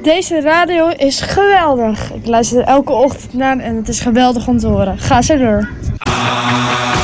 Deze radio is geweldig. Ik luister er elke ochtend naar en het is geweldig om te horen. Ga zo door.